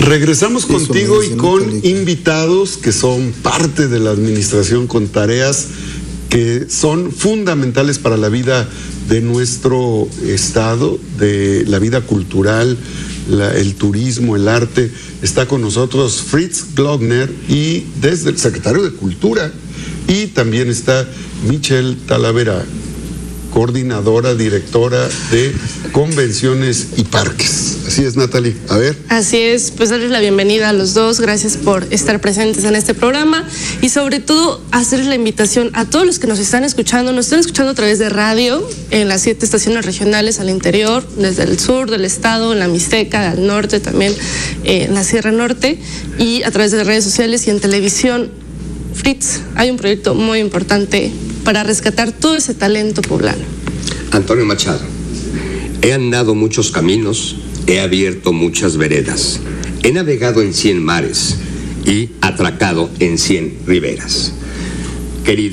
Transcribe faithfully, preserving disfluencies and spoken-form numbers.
Regresamos contigo y con invitados que son parte de la administración, con tareas que son fundamentales para la vida de nuestro estado, de la vida cultural, la, el turismo, el arte. Está con nosotros Fritz Glockner, y desde el secretario de Cultura, y también está Michelle Talavera, coordinadora, directora de convenciones y parques. Así es, Natalie. A ver. Así es, pues darles la bienvenida a los dos. Gracias por estar presentes en este programa y sobre todo hacerles la invitación a todos los que nos están escuchando. Nos están escuchando a través de radio en las siete estaciones regionales al interior, desde el sur del estado, en la Mixteca, al norte también, eh, en la Sierra Norte, y a través de redes sociales y en televisión. Fritz, hay un proyecto muy importante para rescatar todo ese talento poblano. Antonio Machado, he andado muchos caminos, he abierto muchas veredas, he navegado en cien mares y atracado en cien riberas. Querido